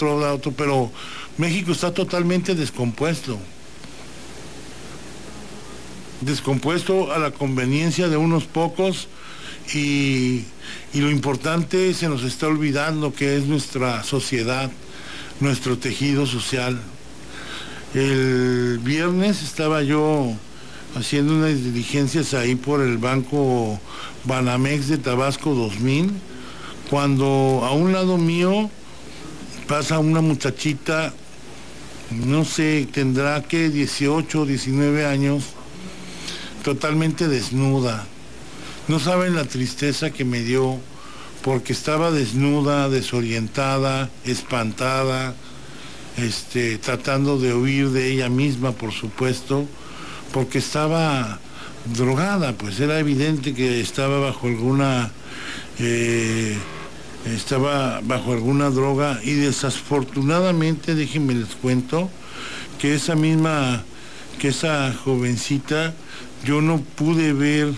pero México está totalmente descompuesto a la conveniencia de unos pocos, y lo importante se nos está olvidando, que es nuestra sociedad, nuestro tejido social. El viernes estaba yo haciendo unas diligencias ahí por el banco Banamex de Tabasco 2000, cuando a un lado mío pasa una muchachita, no sé, tendrá que 18 o 19 años, totalmente desnuda. No saben la tristeza que me dio, porque estaba desnuda, desorientada, espantada, tratando de huir de ella misma, por supuesto, porque estaba drogada. Pues era evidente que estaba bajo alguna droga, y desafortunadamente, déjenme les cuento, que esa jovencita, yo no pude ver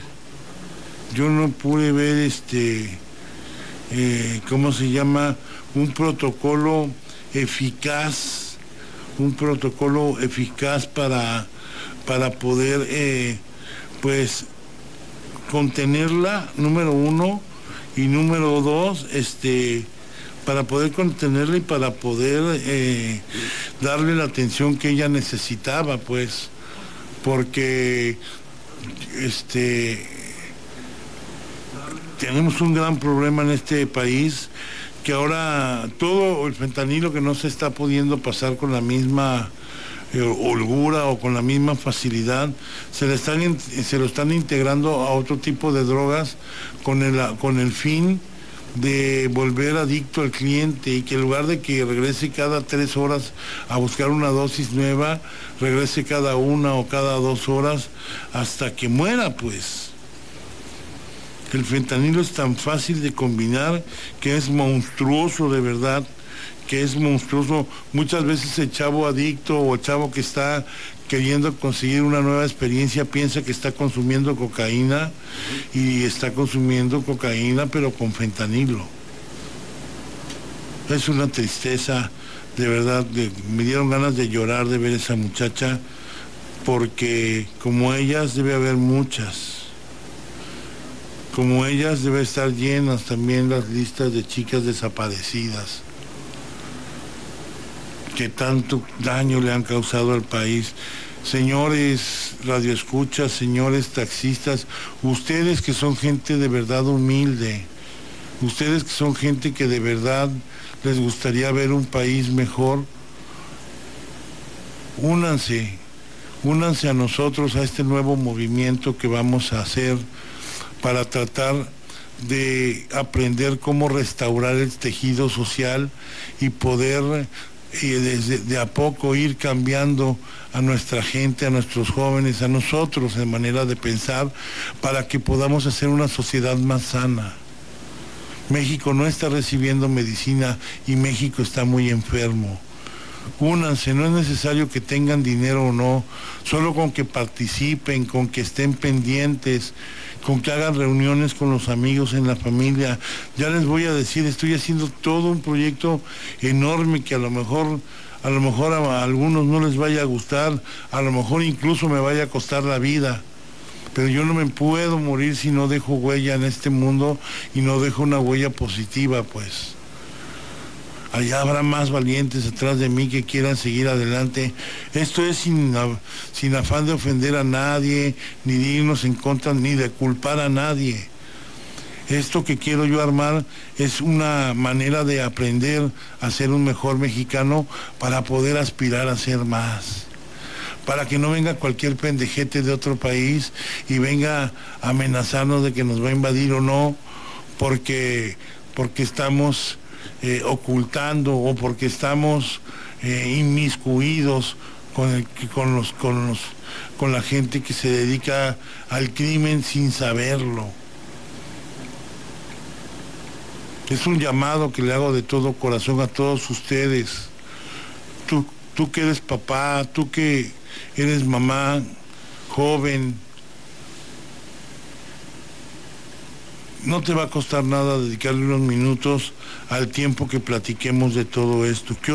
¿cómo se llama? Un protocolo eficaz para poder pues contenerla, número uno, y número dos, para poder contenerla y para poder darle la atención que ella necesitaba, pues, porque tenemos un gran problema en este país, que ahora todo el fentanilo que no se está pudiendo pasar con la misma holgura o con la misma facilidad, se lo están integrando a otro tipo de drogas con el fin de volver adicto al cliente, y que en lugar de que regrese cada 3 horas a buscar una dosis nueva, regrese cada 1 o cada 2 horas hasta que muera, pues. El fentanilo es tan fácil de combinar que es monstruoso, de verdad, que es monstruoso. Muchas veces el chavo adicto o el chavo que está queriendo conseguir una nueva experiencia piensa que está consumiendo cocaína, y está consumiendo cocaína pero con fentanilo. Es una tristeza, de verdad, me dieron ganas de llorar de ver a esa muchacha, porque como ellas debe haber muchas. Como ellas debe estar llenas también las listas de chicas desaparecidas que tanto daño le han causado al país. Señores radioescuchas, señores taxistas, ustedes que son gente de verdad humilde, ustedes que son gente que de verdad les gustaría ver un país mejor, únanse a nosotros, a este nuevo movimiento que vamos a hacer para tratar de aprender cómo restaurar el tejido social y poder desde de a poco ir cambiando a nuestra gente, a nuestros jóvenes, a nosotros en manera de pensar, para que podamos hacer una sociedad más sana. México no está recibiendo medicina y México está muy enfermo. Únanse, no es necesario que tengan dinero o no, solo con que participen, con que estén pendientes, con que hagan reuniones con los amigos en la familia. Ya les voy a decir, estoy haciendo todo un proyecto enorme que a lo mejor a algunos no les vaya a gustar, a lo mejor incluso me vaya a costar la vida, pero yo no me puedo morir si no dejo huella en este mundo y no dejo una huella positiva, pues. Allá habrá más valientes atrás de mí que quieran seguir adelante. Esto es sin afán de ofender a nadie, ni de irnos en contra, ni de culpar a nadie. Esto que quiero yo armar es una manera de aprender a ser un mejor mexicano para poder aspirar a ser más. Para que no venga cualquier pendejete de otro país y venga a amenazarnos de que nos va a invadir o no, porque estamos ocultando o porque estamos inmiscuidos con la gente que se dedica al crimen sin saberlo. Es un llamado que le hago de todo corazón a todos ustedes. Tú que eres papá, tú que eres mamá, joven, no te va a costar nada dedicarle unos minutos al tiempo que platiquemos de todo esto.